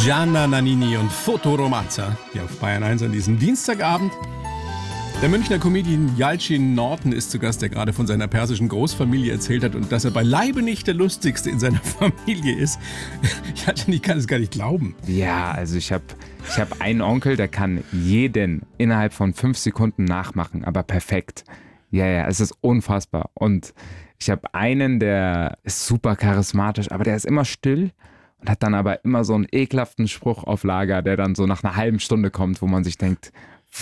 Gianna Nannini und Fotoromanza hier auf Bayern 1 an diesem Dienstagabend. Der Münchner Comedian Yalcin Norton ist zu Gast, der gerade von seiner persischen Großfamilie erzählt hat und dass er beileibe nicht der Lustigste in seiner Familie ist. Ich kann es gar nicht glauben. Ja, also ich hab einen Onkel, der kann jeden innerhalb von 5 Sekunden nachmachen, aber perfekt. Ja, es ist unfassbar. Und ich habe einen, der ist super charismatisch, aber der ist immer still und hat dann aber immer so einen ekelhaften Spruch auf Lager, der dann so nach einer halben Stunde kommt, wo man sich denkt,